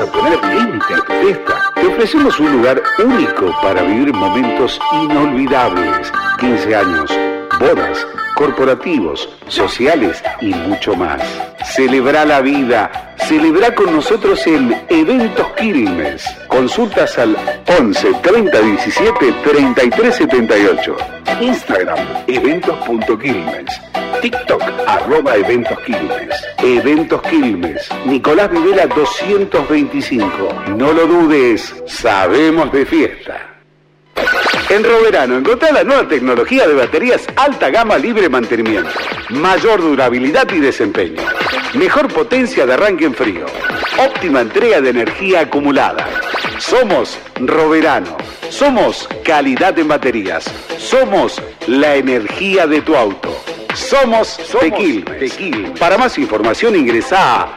a poner límite a tu fiesta. Te ofrecemos un lugar único para vivir momentos inolvidables. 15 años, bodas, corporativos, sociales y mucho más. Celebra la vida. Celebra con nosotros en Eventos Quilmes. Consultas al 11 30 17 33 78. Instagram, eventos.quilmes. TikTok, @Eventos Quilmes. Eventos Quilmes. Nicolás Videla 225. No lo dudes, sabemos de fiesta. En Roverano encontrá la nueva tecnología de baterías alta gama libre mantenimiento, mayor durabilidad y desempeño, mejor potencia de arranque en frío, óptima entrega de energía acumulada. Somos Roverano, somos calidad en baterías, somos la energía de tu auto. Somos de Quilmes. Para más información ingresa a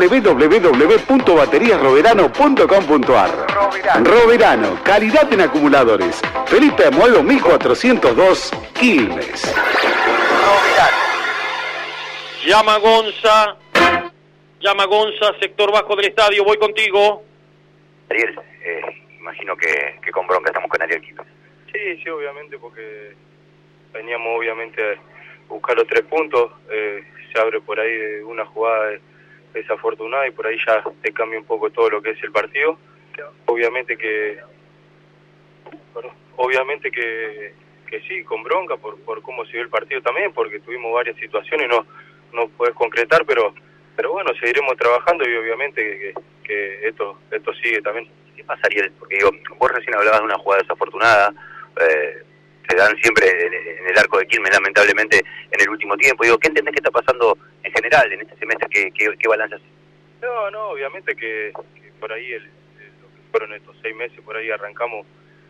www.bateriasroverano.com.ar. Roverano, calidad en acumuladores. Felipe Amoedo 1402, Quilmes. Roverano. Llama Gonza, sector bajo del estadio, voy contigo. Ariel, imagino que con bronca estamos con Ariel Quilmes. Sí, obviamente, porque veníamos obviamente a buscar los 3 puntos, se abre por ahí una jugada desafortunada y por ahí ya te cambia un poco todo lo que es el partido. Obviamente que sí, con bronca por cómo se dio el partido también, porque tuvimos varias situaciones y no podés concretar, pero bueno, seguiremos trabajando y obviamente que esto sigue también. ¿Qué pasa, Ariel? Porque digo, vos recién hablabas de una jugada desafortunada, se dan siempre en el arco de Quilmes, lamentablemente, en el último tiempo. Digo, ¿qué entendés que está pasando en general en este semestre? ¿Qué balance haces? No, obviamente que por ahí lo que fueron estos 6 meses, por ahí arrancamos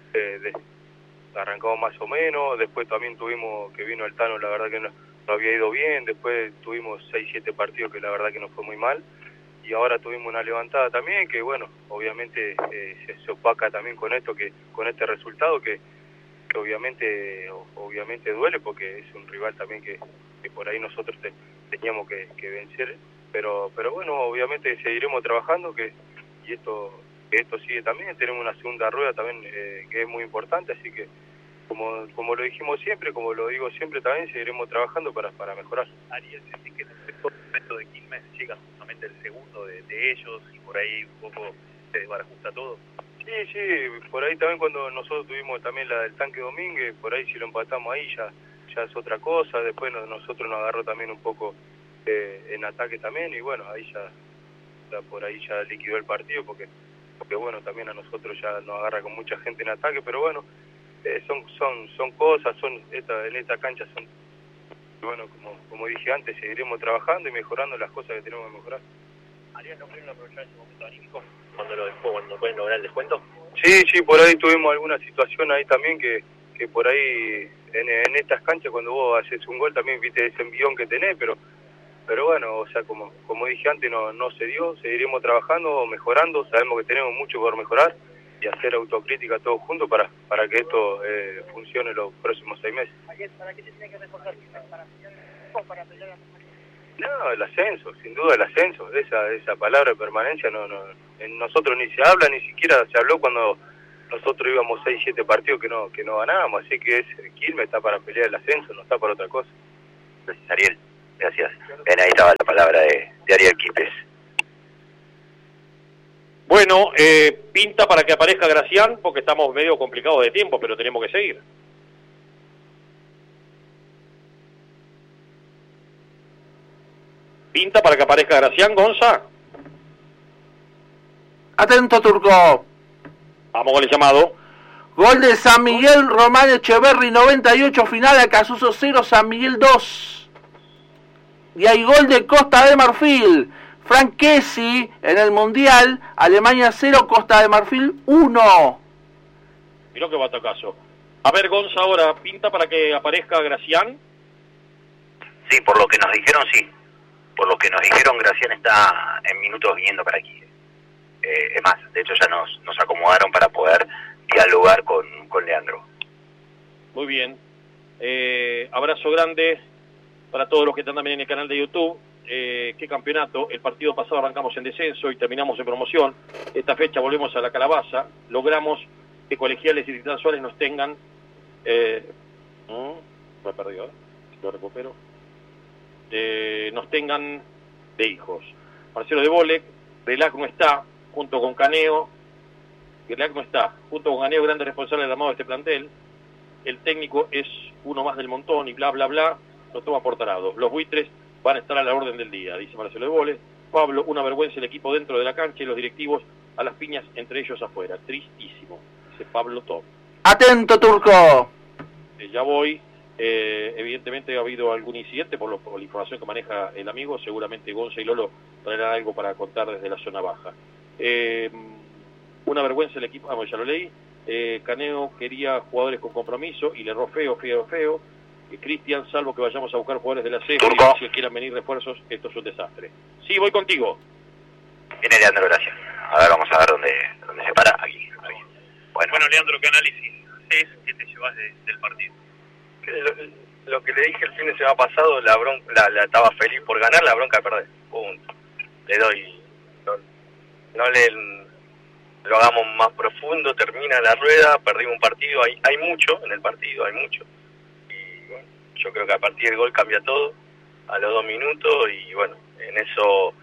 más o menos, después también tuvimos que vino el Tano, la verdad que no había ido bien, después tuvimos 6-7 partidos que la verdad que nos fue muy mal, y ahora tuvimos una levantada también, que bueno, obviamente se opaca también con esto, con este resultado que obviamente duele, porque es un rival también que por ahí nosotros teníamos que vencer, pero bueno, obviamente seguiremos trabajando, que esto sigue también. Tenemos una segunda rueda también que es muy importante, así que como lo dijimos siempre, como lo digo siempre también, seguiremos trabajando para mejorar. Ariel, ¿sentís que en el mejor momento de Quilmes llega justamente el segundo de ellos y por ahí un poco se desbarajusta todo? Sí, por ahí también cuando nosotros tuvimos también la del Tanque Domínguez, por ahí si lo empatamos ahí ya es otra cosa, después nosotros nos agarró también un poco en ataque también, y bueno, ahí ya por ahí ya liquidó el partido, porque bueno, también a nosotros ya nos agarra con mucha gente en ataque, pero bueno, son cosas, en esta cancha son, bueno, como dije antes, seguiremos trabajando y mejorando las cosas que tenemos que mejorar. ¿Ariel no pudieron aprovechar ese momento anímico cuando pueden lograr el descuento? Sí, por ahí tuvimos alguna situación ahí también que por ahí en estas canchas cuando vos haces un gol también viste ese envión que tenés, pero bueno, o sea, como dije antes, no se dio, seguiremos trabajando, mejorando, sabemos que tenemos mucho por mejorar y hacer autocrítica todos juntos para que esto funcione los próximos 6 meses. ¿Para qué se tiene que reforzar? ¿Para pelear la permanencia? No, el ascenso, sin duda el ascenso, esa palabra de permanencia en nosotros ni se habla, ni siquiera se habló cuando nosotros íbamos 6-7 partidos que no ganábamos, así que Quilmes está para pelear el ascenso, no está para otra cosa. Gracias, Ariel. Gracias. Bien, ahí estaba la palabra de Ariel Quilmes. Bueno, pinta para que aparezca Gracián, porque estamos medio complicados de tiempo, pero tenemos que seguir. Pinta para que aparezca Gracián, Gonza. Atento, Turco. Vamos con el llamado. Gol de San Miguel, Román Echeverri, 98, final Acasuso 0, San Miguel 2. Y hay gol de Costa de Marfil. Frank Kessi en el Mundial, Alemania 0, Costa de Marfil 1. Mirá que batacazo. A ver, Gonza, ahora, ¿pinta para que aparezca Gracián? Sí, por lo que nos dijeron, sí. Por lo que nos dijeron, Gracián está en minutos viniendo para aquí. Es más, de hecho ya nos acomodaron para poder dialogar con Leandro. Muy bien. Abrazo grande para todos los que están también en el canal de YouTube. qué campeonato. El partido pasado arrancamos en descenso y terminamos en promoción. Esta fecha volvemos a la calabaza. Logramos que Colegiales y Titán Suárez nos tengan... me he perdido, lo recupero. Nos tengan de hijos. Marcelo de Bolek, Relac no está, junto con Caneo. Relac no está, junto con Caneo, grande responsable del armado de este plantel. El técnico es uno más del montón y bla, bla, bla. Lo toma por tarado. Los buitres van a estar a la orden del día, dice Marcelo de Bolek. Pablo, una vergüenza el equipo dentro de la cancha y los directivos a las piñas entre ellos afuera. Tristísimo, dice Pablo Top. Atento, Turco. Ya voy. Evidentemente ha habido algún incidente por la información que maneja el amigo. Seguramente Gonza y Lolo traerán algo para contar desde la zona baja. Una vergüenza el equipo, ya lo leí. Caneo quería jugadores con compromiso y le erró feo. Cristian, salvo que vayamos a buscar jugadores de la C, si quieran venir refuerzos, esto es un desastre. Sí, voy contigo. Viene Leandro, gracias. A ver, vamos a ver dónde se para. Aquí. Bueno, Leandro, ¿qué análisis haces? ¿Qué te llevas del partido? Lo que le dije el fin de semana pasado, la estaba feliz por ganar, la bronca de perder. Punto. Le doy. No lo hagamos más profundo, termina la rueda, perdimos un partido, hay mucho en el partido, hay mucho. Y bueno, yo creo que a partir del gol cambia todo, a los 2 minutos, y bueno, en eso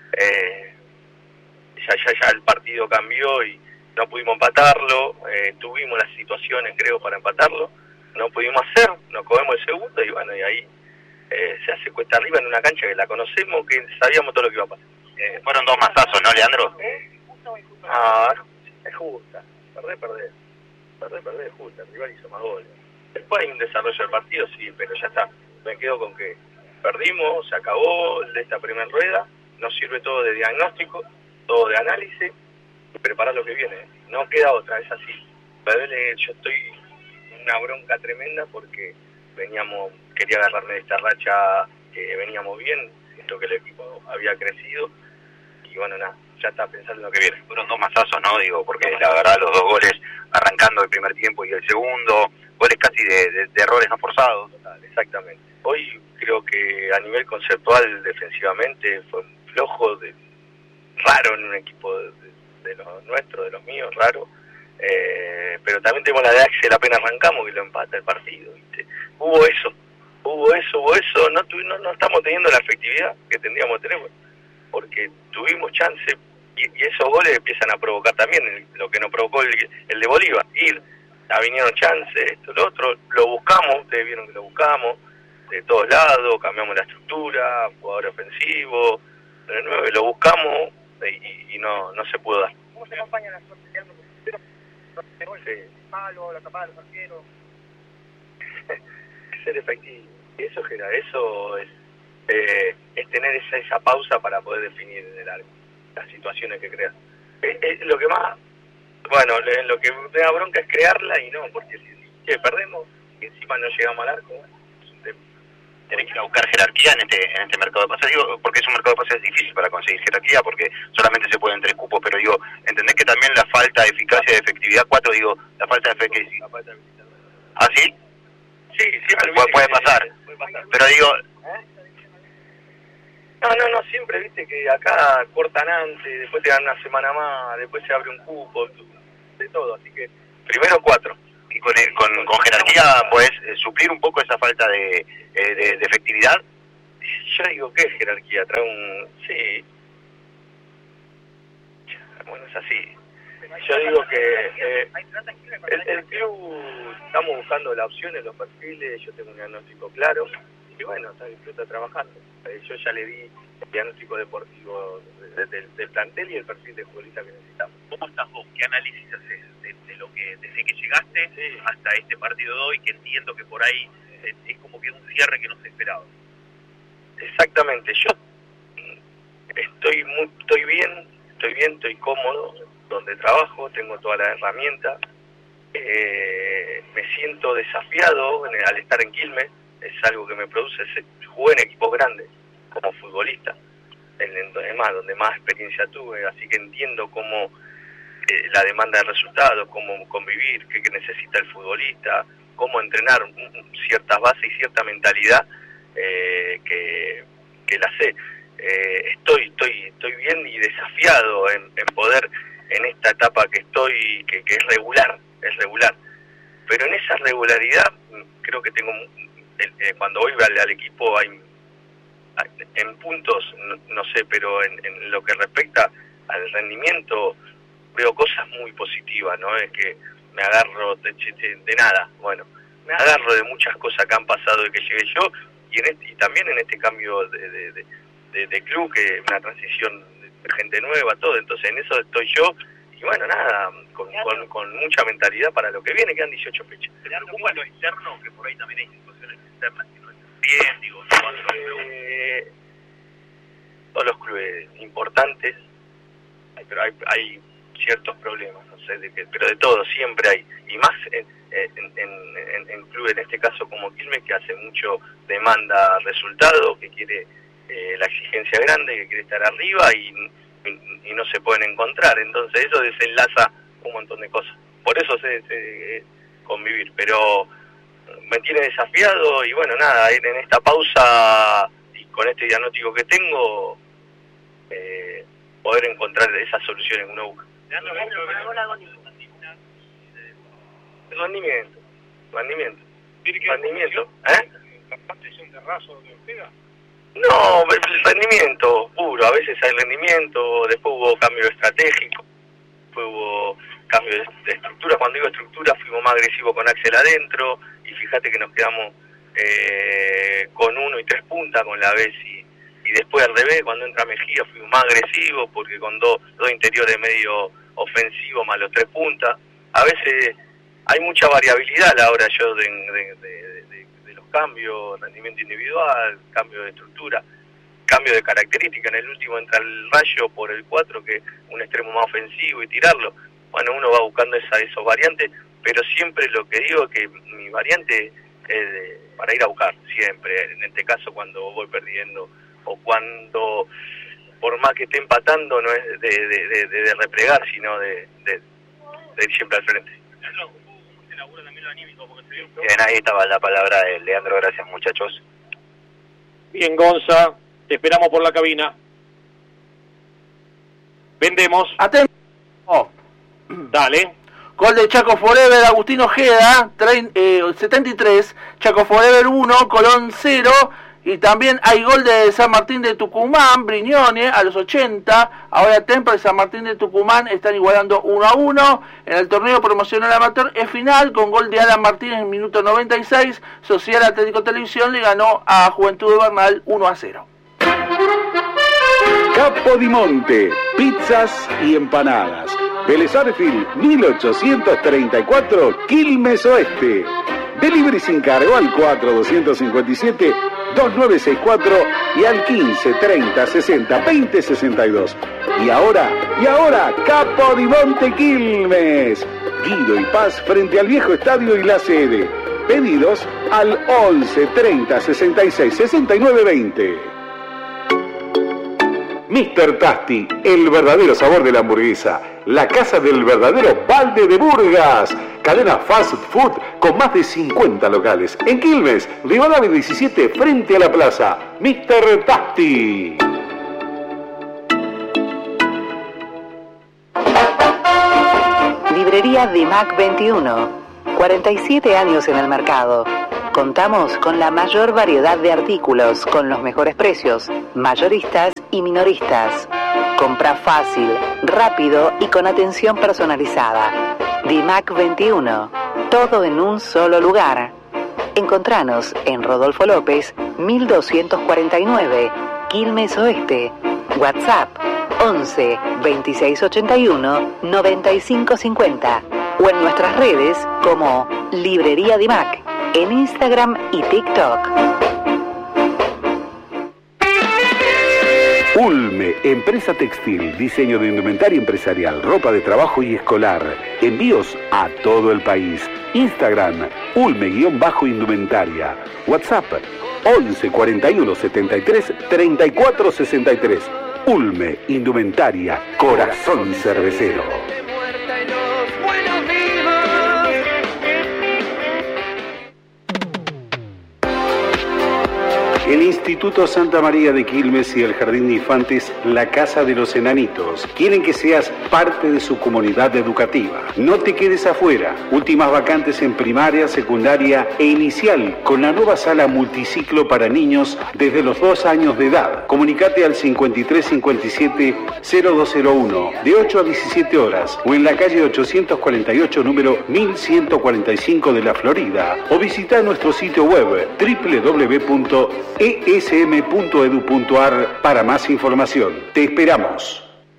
ya el partido cambió y no pudimos empatarlo, tuvimos las situaciones creo para empatarlo, no pudimos hacer, nos comemos el segundo y bueno, y ahí se hace cuesta arriba en una cancha que la conocemos, que sabíamos todo lo que iba a pasar. Fueron 2 mazazos, ¿no, Leandro? Es justa, perder, es justa, el rival hizo más goles. Después hay un desarrollo del partido, sí, pero ya está, me quedo con que perdimos, se acabó de esta primera rueda, nos sirve todo de diagnóstico, todo de análisis, y preparar lo que viene, no queda otra, es así. Yo estoy en una bronca tremenda porque quería agarrarme de esta racha que veníamos bien, siento que el equipo había crecido, y bueno, nada, ya está pensando en lo que viene. Fueron 2 mazazos, ¿no? Digo, porque la verdad los 2 goles arrancando el primer tiempo y el segundo, goles casi de errores no forzados. Total, exactamente. Hoy creo que a nivel conceptual, defensivamente, fue flojo, raro en un equipo de los nuestros, de los míos, raro. Pero también tenemos la de Axel apenas arrancamos que lo empata el partido, ¿viste? Hubo eso, no estamos teniendo la efectividad que tendríamos que tener, porque tuvimos chance y esos goles empiezan a provocar también lo que nos provocó el de Bolívar, vinieron chances, esto, lo otro, lo buscamos, ustedes vieron que lo buscamos de todos lados, cambiamos la estructura, jugador ofensivo, de nuevo, lo buscamos y no se pudo dar. ¿Cómo se acompaña la suerte? Palo, la tapada de los arqueros. Ser efectivo. Y eso es tener esa pausa para poder definir en el arco las situaciones que creas. Lo que más, bueno, lo que me da bronca es crearla y no, porque si perdemos y encima no llegamos al arco, es un tema. Tenés que ir a buscar jerarquía en este mercado de pases, digo, porque es un mercado de pases difícil para conseguir jerarquía, porque solamente se pueden 3 cupos, pero digo, ¿entendés que también la falta de eficacia y de efectividad, 4, digo, la falta de efectividad? ¿Ah, sí? Sí, puede pasar, pero digo... No, siempre viste que acá cortan antes, después te dan una semana más, después se abre un cupo, de todo, así que primero 4. Y con jerarquía podés suplir un poco esa falta de efectividad. Yo digo, ¿qué es jerarquía? Sí. Bueno, es así. Yo digo que el club, estamos buscando las opciones, los perfiles, yo tengo un diagnóstico claro, y bueno, está trabajando. Yo ya le di el diagnóstico deportivo del plantel y el perfil de futbolista que necesitamos. ¿Cómo estás vos? ¿Qué análisis haces de lo que desde que llegaste hasta este partido de hoy, que entiendo que por ahí es como que un cierre que no se esperaba? Exactamente, yo estoy bien, estoy cómodo donde trabajo, tengo todas las herramientas, me siento desafiado al estar en Quilmes, es algo que me produce, jugué en equipos grandes como futbolista, además donde más experiencia tuve, así que entiendo cómo la demanda de resultados, cómo convivir, qué necesita el futbolista, cómo entrenar ciertas bases y cierta mentalidad que la sé. estoy bien y desafiado en poder, en esta etapa que estoy, que es regular, pero en esa regularidad creo que tengo, cuando voy al equipo hay en puntos, no sé, pero en lo que respecta al rendimiento veo cosas muy positivas, no es que me agarro de nada, bueno, me agarro de muchas cosas que han pasado de que llegué yo y también en este cambio de club, que una transición de gente nueva, todo, entonces en eso estoy yo y bueno, nada, con mucha mentalidad para lo que viene, quedan 18 fechas. ¿Te preocupa lo externo, que por ahí también hay situaciones externas que no están bien, digo, todos los clubes importantes, pero hay ciertos problemas, no sé, pero de todo siempre hay, y más en clubes, en este caso como Quilmes, que hace mucho demanda resultado, que quiere la exigencia grande, que quiere estar arriba y no se pueden encontrar, entonces eso desenlaza un montón de cosas, por eso se convivir, pero me tiene desafiado y bueno, nada, en esta pausa y con este diagnóstico que tengo, poder encontrar esas soluciones que uno busca. Rendimiento. No, el rendimiento puro, a veces hay rendimiento, después hubo cambio estratégico, después hubo cambio de estructura. Cuando digo estructura, fuimos más agresivos con Axel adentro y fíjate que nos quedamos con 1 y 3 puntas con la Bessi, y después al revés, cuando entra Mejía fuimos más agresivos porque con dos interiores medio ofensivos más los 3 puntas. A veces hay mucha variabilidad a la hora yo de los cambios, rendimiento individual, cambio de estructura, cambio de característica. En el último entra el Rayo por el 4, que es un extremo más ofensivo, y tirarlo. Bueno, uno va buscando esos variantes, pero siempre lo que digo es que mi variante es para ir a buscar, siempre. En este caso cuando voy perdiendo o cuando, por más que esté empatando, no es de replegar, sino de ir siempre al frente. Bien, ahí estaba la palabra de Leandro, gracias muchachos. Bien, Gonza, te esperamos por la cabina. Vendemos. Atento. Dale. Gol de Chaco Forever, Agustín Ojeda, 73, Chaco Forever 1, Colón 0, y también hay gol de San Martín de Tucumán, Brignone, a los 80, ahora Temple y San Martín de Tucumán están igualando 1-1, en el torneo promocional amateur es final, con gol de Alan Martínez en minuto 96, Social Atlético Televisión le ganó a Juventud de Bernal 1-0. Capodimonte, pizzas y empanadas. Vélez Arfield, 1834, Quilmes Oeste. Delivery sin cargo al 4257-2964 y al 1530602062. Y ahora, Capodimonte Quilmes. Guido y Paz frente al viejo estadio y la sede. Pedidos al 11 30 66 69 20. Mr. Tasty, el verdadero sabor de la hamburguesa. La casa del verdadero balde de Burgas. Cadena fast food con más de 50 locales. En Quilmes, Rivadavia 17, frente a la plaza. Mr. Tasty. Librería Dimac 21. 47 años en el mercado. Contamos con la mayor variedad de artículos, con los mejores precios, mayoristas y minoristas. Compra fácil, rápido y con atención personalizada. Dimac 21. Todo en un solo lugar. Encontranos en Rodolfo López, 1249, Quilmes Oeste. WhatsApp 11 2681 9550 o en nuestras redes como Librería Dimac en Instagram y TikTok. Ulme, empresa textil, diseño de indumentaria empresarial, ropa de trabajo y escolar. Envíos a todo el país. Instagram, Ulme_indumentaria. WhatsApp, 11 41 73 34 63. Ulme, indumentaria, corazón cervecero. El Instituto Santa María de Quilmes y el Jardín de Infantes La Casa de los Enanitos quieren que seas parte de su comunidad educativa. No te quedes afuera. Últimas vacantes en primaria, secundaria e inicial con la nueva sala multiciclo para niños desde los 2 años de edad. Comunicate al 5357-0201 de 8 a 17 horas o en la calle 848 número 1145 de la Florida o visita nuestro sitio web www.esm.edu.ar para más información. Te esperamos.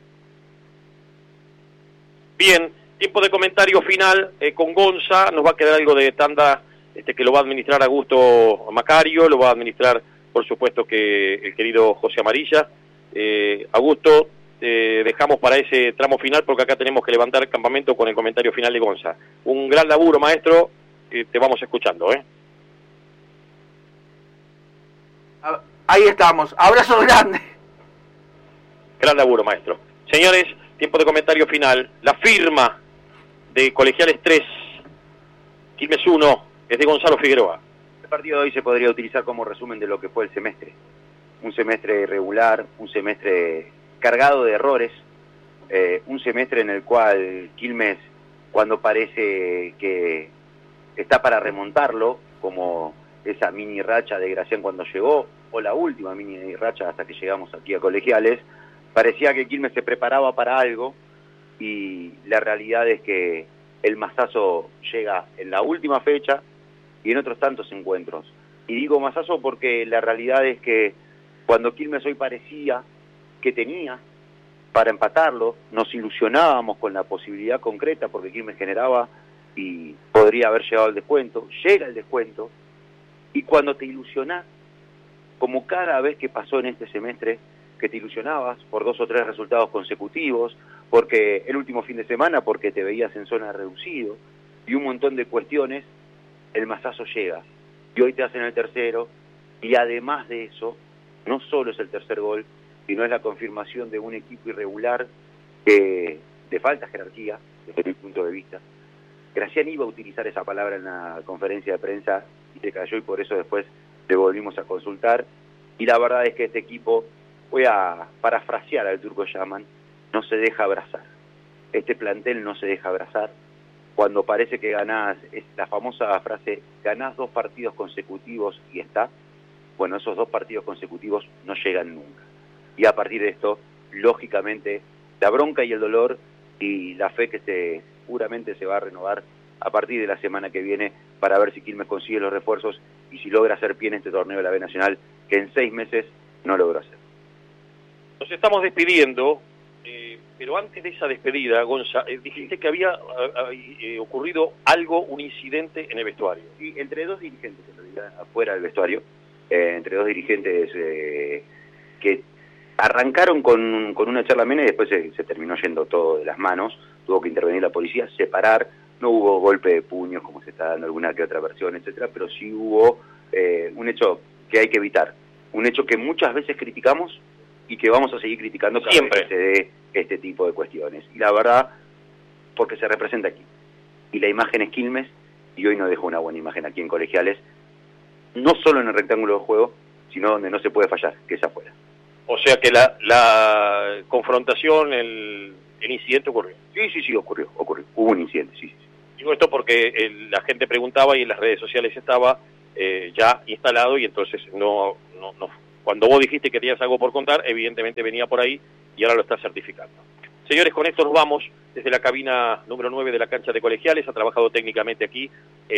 Bien, tiempo de comentario final con Gonza. Nos va a quedar algo de tanda que lo va a administrar Augusto Macario, lo va a administrar, por supuesto, que el querido José Amarilla. Augusto, dejamos para ese tramo final porque acá tenemos que levantar el campamento con el comentario final de Gonza. Un gran laburo, maestro, te vamos escuchando, Ahí estamos, abrazo grande. Gran laburo, maestro. Señores, tiempo de comentario final. La firma de Colegiales 3, Quilmes 1, es de Gonzalo Figueroa. El partido de hoy se podría utilizar como resumen de lo que fue el semestre. Un semestre irregular, un semestre cargado de errores, un semestre en el cual Quilmes, cuando parece que está para remontarlo, como esa mini racha de Gracián cuando llegó, o la última mini racha hasta que llegamos aquí a Colegiales, parecía que Quilmes se preparaba para algo y la realidad es que el mazazo llega en la última fecha y en otros tantos encuentros. Y digo mazazo porque la realidad es que cuando Quilmes hoy parecía que tenía para empatarlo, nos ilusionábamos con la posibilidad concreta porque Quilmes generaba y podría haber llegado al descuento, llega el descuento, y cuando te ilusionás, como cada vez que pasó en este semestre, que te ilusionabas por 2 o 3 resultados consecutivos, porque el último fin de semana, porque te veías en zona reducido, y un montón de cuestiones, el mazazo llega. Y hoy te hacen el tercero, y además de eso, no solo es el tercer gol, sino es la confirmación de un equipo irregular que de falta jerarquía, desde mi punto de vista. Gracián iba a utilizar esa palabra en la conferencia de prensa y se cayó, y por eso después le volvimos a consultar. Y la verdad es que este equipo, voy a parafrasear al Turco Yaman, no se deja abrazar. Este plantel no se deja abrazar. Cuando parece que ganás, es la famosa frase, ganás 2 partidos consecutivos y está. Bueno, esos 2 partidos consecutivos no llegan nunca. Y a partir de esto, lógicamente, la bronca y el dolor y la fe que seguramente se va a renovar a partir de la semana que viene para ver si Quilmes consigue los refuerzos y si logra hacer pie en este torneo de la B Nacional, que en 6 meses no logró hacer. Nos estamos despidiendo, pero antes de esa despedida, Gonza, dijiste que había ocurrido algo, un incidente en el vestuario. Sí, entre 2 dirigentes, en realidad, afuera del vestuario, entre 2 dirigentes que arrancaron con una charla amena y después se terminó yendo todo de las manos, tuvo que intervenir la policía, separar, no hubo golpe de puños como se está dando alguna que otra versión, etcétera, pero sí hubo un hecho que hay que evitar, un hecho que muchas veces criticamos y que vamos a seguir criticando cada siempre vez que se dé este tipo de cuestiones. Y la verdad, porque se representa aquí. Y la imagen es Quilmes, y hoy no dejó una buena imagen aquí en Colegiales, no solo en el rectángulo de juego, sino donde no se puede fallar, que es afuera. O sea que la confrontación, el incidente ocurrió. Sí, ocurrió. Hubo un incidente, sí. Digo esto porque la gente preguntaba y en las redes sociales estaba ya instalado y entonces no cuando vos dijiste que tenías algo por contar, evidentemente venía por ahí y ahora lo estás certificando. Señores, con esto nos vamos desde la cabina número 9 de la cancha de Colegiales. Ha trabajado técnicamente aquí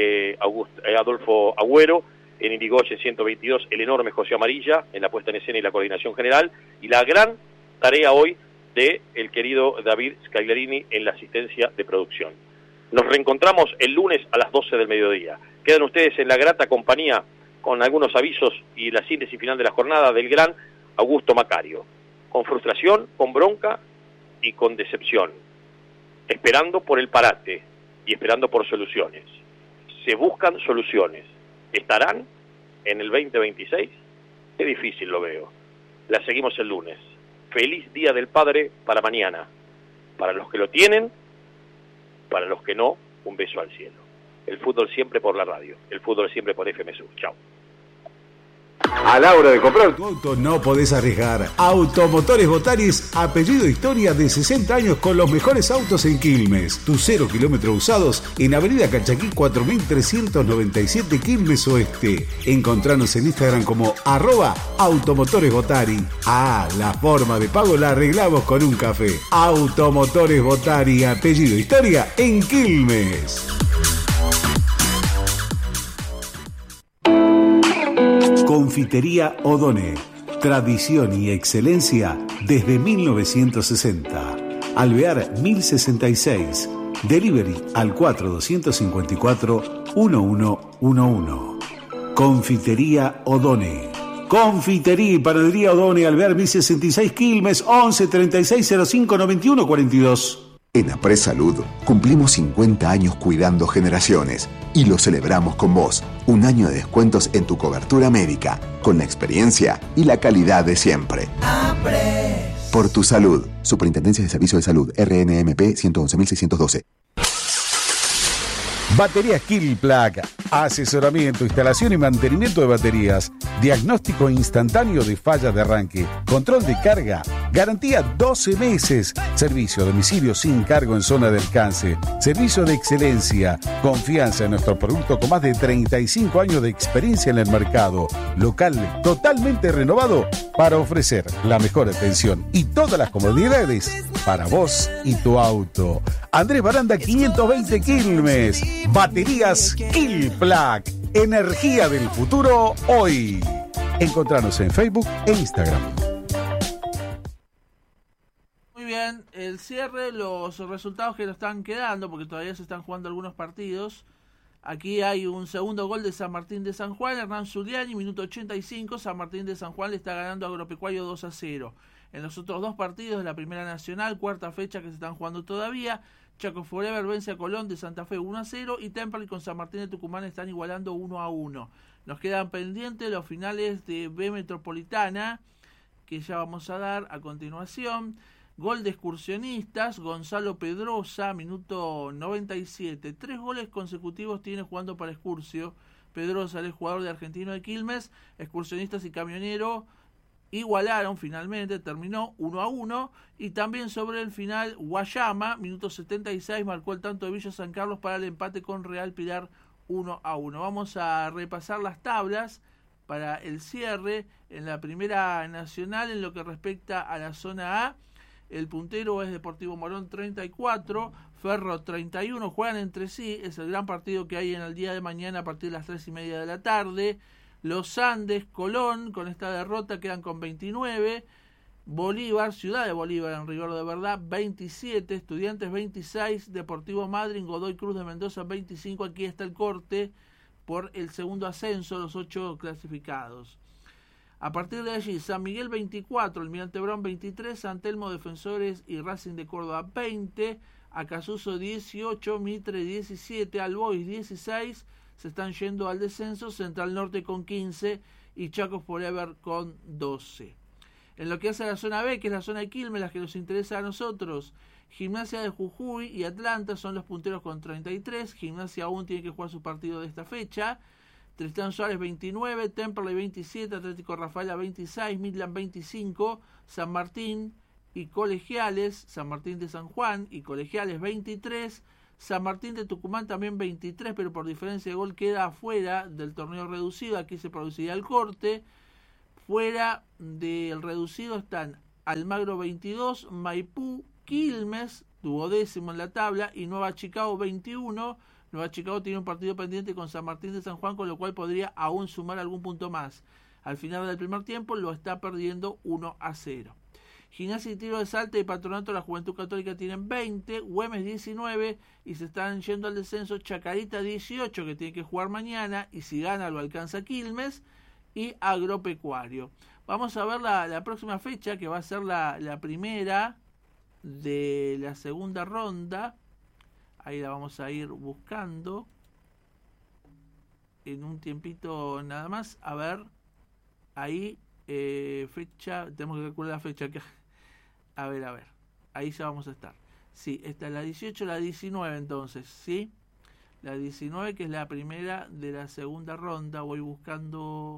Adolfo Agüero, en Irigoyen 122, el enorme José Amarilla, en la puesta en escena y la coordinación general, y la gran tarea hoy de el querido David Scagliarini en la asistencia de producción. Nos reencontramos el lunes a las 12 del mediodía. Quedan ustedes en la grata compañía con algunos avisos y la síntesis final de la jornada del gran Augusto Macario, con frustración, con bronca y con decepción, esperando por el parate y esperando por soluciones. Se buscan soluciones. ¿Estarán en el 2026? Qué difícil lo veo. La seguimos el lunes. Feliz Día del Padre para mañana. Para los que lo tienen, para los que no, un beso al cielo. El fútbol siempre por la radio. El fútbol siempre por FM Sur. Chao. a la hora de comprar. Tu auto no podés arriesgar. Automotores Botaris, apellido historia de 60 años con los mejores autos en Quilmes. Tus 0 kilómetros usados en Avenida Calchaquí 4397 Quilmes Oeste. Encontranos en Instagram como @Automotores Botari. La forma de pago la arreglamos con un café. Automotores Botari, apellido historia en Quilmes. Confitería Odone. Tradición y excelencia desde 1960. Alvear 1066. Delivery al 4254-1111. Confitería Odone. Confitería y Panadería Odone, Alvear 1066 Quilmes, 11 36 05 91 42. En Apres Salud cumplimos 50 años cuidando generaciones y lo celebramos con vos. Un año de descuentos en tu cobertura médica, con la experiencia y la calidad de siempre. Apres. Por tu salud. Superintendencia de Servicio de Salud, RNMP 111.612. Baterías Killplug. Asesoramiento, instalación y mantenimiento de baterías. Diagnóstico instantáneo de fallas de arranque. Control de carga. Garantía 12 meses. Servicio a domicilio sin cargo en zona de alcance. Servicio de excelencia. Confianza en nuestro producto con más de 35 años de experiencia en el mercado. Local totalmente renovado para ofrecer la mejor atención y todas las comodidades para vos y tu auto. Andrés Baranda 520 Quilmes. Baterías Killplug. Energía del futuro hoy. Encontranos en Facebook e Instagram. Muy bien, el cierre, los resultados que nos están quedando, porque todavía se están jugando algunos partidos. Aquí hay un segundo gol de San Martín de San Juan, Hernán Zuliani, minuto 85, San Martín de San Juan le está ganando a Agropecuario 2-0. En los otros dos partidos de la Primera Nacional, cuarta fecha que se están jugando todavía, Chaco Forever vence a Colón de Santa Fe 1-0 y Temperley con San Martín de Tucumán están igualando 1-1. Nos quedan pendientes los finales de B Metropolitana, que ya vamos a dar a continuación. Gol de Excursionistas, Gonzalo Pedrosa, minuto 97. 3 goles consecutivos tiene jugando para Excursio. Pedrosa, el jugador de Argentino de Quilmes. Excursionistas y Camionero igualaron finalmente, terminó 1-1. Y también sobre el final, Guayama, minuto 76, marcó el tanto de Villa San Carlos para el empate con Real Pilar 1-1. Vamos a repasar las tablas para el cierre en la Primera Nacional en lo que respecta a la zona A. El puntero es Deportivo Morón 34, Ferro 31, juegan entre sí, es el gran partido que hay en el día de mañana a partir de las 3:30 de la tarde. Los Andes, Colón, con esta derrota quedan con 29, Bolívar, Ciudad de Bolívar en rigor de verdad, 27, Estudiantes 26, Deportivo Madryn, Godoy Cruz de Mendoza 25, aquí está el corte por el segundo ascenso, los 8 clasificados. A partir de allí, San Miguel 24, Almirante Brown 23, San Telmo, Defensores y Racing de Córdoba 20, Acasuso 18, Mitre 17, Albois 16, se están yendo al descenso, Central Norte con 15 y Chaco Forever con 12. En lo que hace a la zona B, que es la zona de Quilmes, la que nos interesa a nosotros, Gimnasia de Jujuy y Atlanta son los punteros con 33, Gimnasia aún tiene que jugar su partido de esta fecha. Tristán Suárez 29, Temperley 27, Atlético Rafaela 26, Midland 25, San Martín y Colegiales, San Martín de San Juan y Colegiales 23, San Martín de Tucumán también 23, pero por diferencia de gol queda afuera del torneo reducido, aquí se produciría el corte. Fuera del reducido están Almagro 22, Maipú, Quilmes, 12º en la tabla, y Nueva Chicago 21. Nueva Chicago tiene un partido pendiente con San Martín de San Juan, con lo cual podría aún sumar algún punto más. Al final del primer tiempo lo está perdiendo 1-0. Gimnasia y Tiro de Salta y Patronato de la Juventud Católica tienen 20, Güemes 19 y se están yendo al descenso Chacarita 18, que tiene que jugar mañana y si gana lo alcanza Quilmes, y Agropecuario. Vamos a ver la próxima fecha, que va a ser la primera de la segunda ronda. Ahí la vamos a ir buscando en un tiempito nada más. A ver, ahí fecha, tenemos que calcular la fecha acá. A ver, ahí ya vamos a estar. Sí, esta es la 18, la 19 entonces, ¿sí? La 19 que es la primera de la segunda ronda. Voy buscando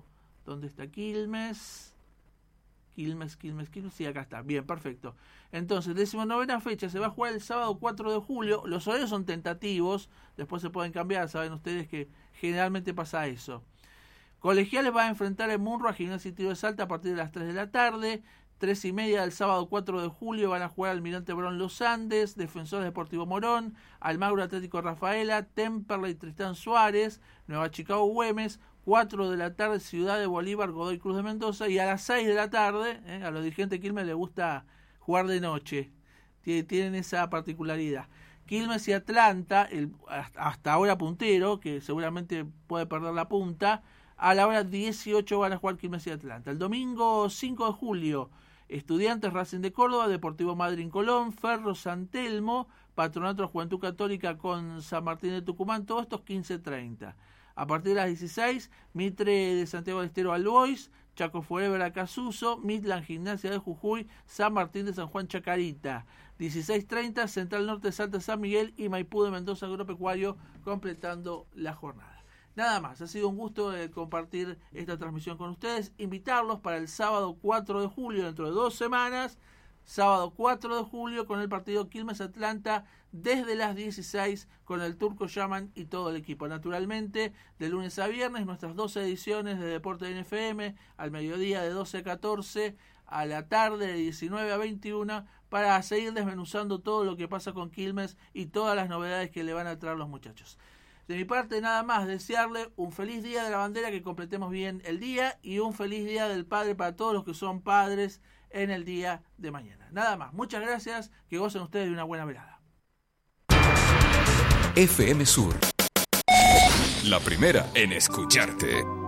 ¿Dónde está Quilmes? Quilmes, sí, acá está. Bien, perfecto. Entonces, 19ª fecha se va a jugar el sábado 4 de julio. Los horarios son tentativos, después se pueden cambiar, saben ustedes que generalmente pasa eso. Colegiales va a enfrentar en Munro a Gimnasia y Tiro de Salta a partir de las 3 de la tarde. 3:30 del sábado 4 de julio van a jugar Almirante Brown Los Andes, Defensores Deportivo Morón, Almagro Atlético Rafaela, Temperley Tristán Suárez, Nueva Chicago Güemes. 4 de la tarde Ciudad de Bolívar, Godoy Cruz de Mendoza, y a las 6 de la tarde, a los dirigentes de Quilmes les gusta jugar de noche, tienen esa particularidad. Quilmes y Atlanta, hasta ahora puntero, que seguramente puede perder la punta, a la hora 18 van a jugar Quilmes y Atlanta. El domingo 5 de julio, Estudiantes Racing de Córdoba, Deportivo Madryn Colón, Ferro San Telmo, Patronato de Juventud Católica con San Martín de Tucumán, todos estos 15:30. A partir de las 16, Mitre de Santiago del Estero All Boys, Chaco Forever Acasuso, Midland Gimnasia de Jujuy, San Martín de San Juan Chacarita. 16:30, Central Norte Salta San Miguel y Maipú de Mendoza Agropecuario, completando la jornada. Nada más, ha sido un gusto compartir esta transmisión con ustedes. Invitarlos para el sábado 4 de julio, dentro de 2 semanas, sábado 4 de julio, con el partido Quilmes Atlanta, desde las 16, con el Turco Yaman y todo el equipo. Naturalmente, de lunes a viernes, nuestras 12 ediciones de Deporte de NFM, al mediodía de 12 a 14, a la tarde de 19 a 21, para seguir desmenuzando todo lo que pasa con Quilmes y todas las novedades que le van a traer los muchachos. De mi parte, nada más, desearle un feliz Día de la Bandera, que completemos bien el día, y un feliz Día del Padre para todos los que son padres en el día de mañana. Nada más, muchas gracias, que gocen ustedes de una buena velada. FM Sur, la primera en escucharte.